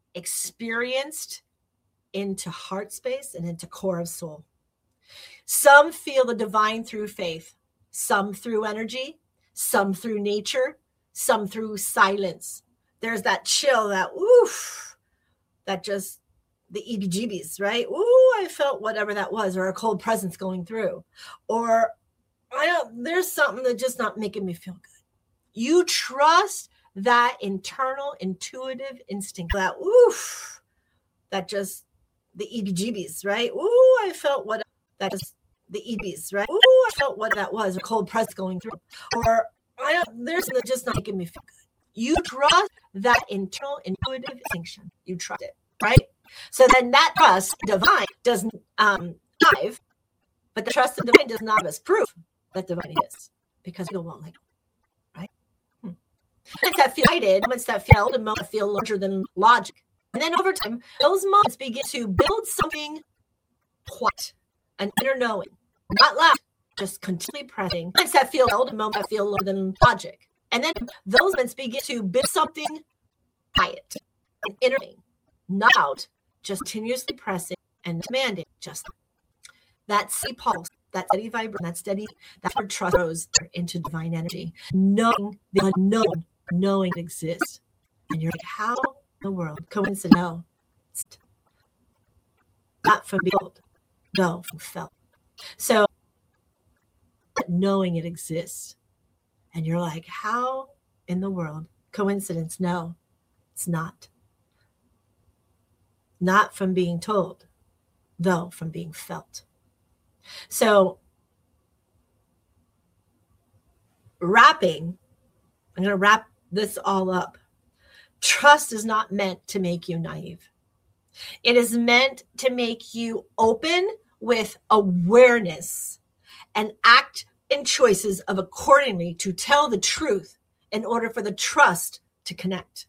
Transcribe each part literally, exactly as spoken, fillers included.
experienced into heart space and into core of soul. Some feel the divine through faith, some through energy, some through nature, some through silence. There's that chill, that oof, that just the E B G Bs, right? Ooh, I felt whatever that was, or a cold presence going through, or I don't, there's something that's just not making me feel good. You trust that internal intuitive instinct, that oof, that just the E B G Bs, right? Ooh, I felt what that just the E B Gs, right? Ooh, I felt what that was, a cold presence going through, or I don't, there's something that's just not making me feel good. You trust that internal intuitive distinction. You trust it, right? So then that trust, divine, doesn't um, dive, but the trust of divine does not have us proof that divine is, because we won't let go, right? Hmm. Moments that feel guided, moments that feel, the moments that feel larger than logic. And then over time, those moments begin to build something quiet, an inner knowing, not loud, just continually pressing. Moments that feel held, moments that feel larger than logic. And then those moments begin to build something quiet, an inner knowing, not loud, just continuously pressing and demanding just that steady pulse, that steady vibration, that steady, that's where trust grows into divine energy. Knowing the unknown, knowing it exists. And you're like, how in the world? Coincidence? No. Not from being, no, from felt. So knowing it exists. And you're like, how in the world? Coincidence? No, it's not. Not from being told, though from being felt. So wrapping, I'm going to wrap this all up. Trust is not meant to make you naive. It is meant to make you open with awareness and act in choices of accordingly to tell the truth in order for the trust to connect.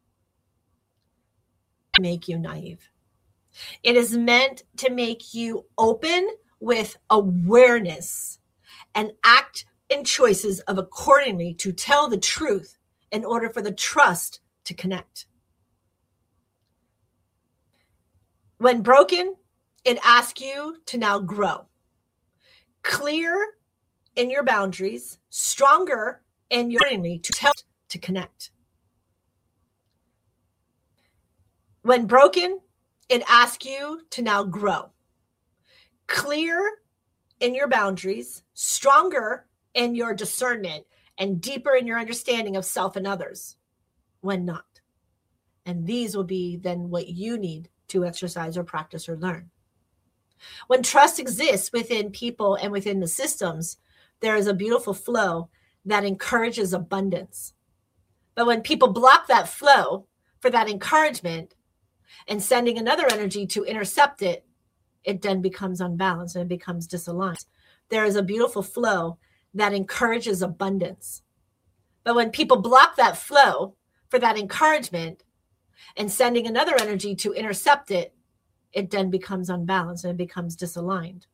Make you naive. It is meant to make you open with awareness and act in choices of accordingly to tell the truth in order for the trust to connect. When broken, it asks you to now grow. Clear in your boundaries, stronger in your accordingly to tell to connect. When broken, it asks you to now grow. Clear in your boundaries, stronger in your discernment, and deeper in your understanding of self and others when not. And these will be then what you need to exercise or practice or learn. When trust exists within people and within the systems, there is a beautiful flow that encourages abundance. But when people block that flow for that encouragement and sending another energy to intercept it, it then becomes unbalanced and it becomes disaligned. There is a beautiful flow that encourages abundance. But when people block that flow for that encouragement and sending another energy to intercept it, it then becomes unbalanced and it becomes disaligned.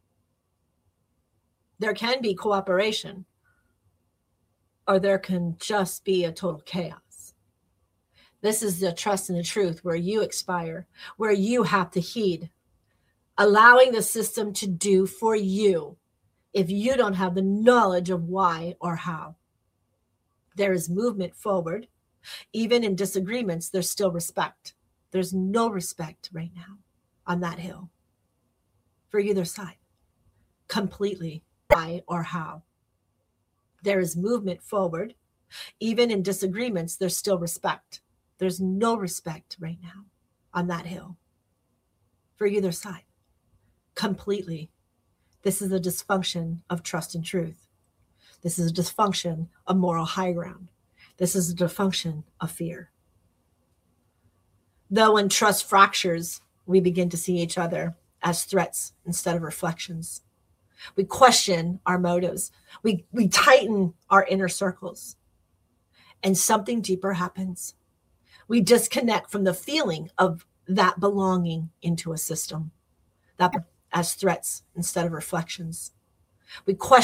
There can be cooperation, or there can just be a total chaos. This is the trust in the truth where you expire, where you have to heed, allowing the system to do for you if you don't have the knowledge of why or how. There is movement forward. Even in disagreements, there's still respect. There's no respect right now on that hill for either side, completely. Why or how. There is movement forward. Even in disagreements, there's still respect. There's no respect right now on that hill for either side, completely. This is a dysfunction of trust and truth. This is a dysfunction of moral high ground. This is a dysfunction of fear. Though when trust fractures, we begin to see each other as threats instead of reflections. We question our motives. We, we tighten our inner circles. And something deeper happens. We disconnect from the feeling of that belonging into a system, that as threats instead of reflections. We question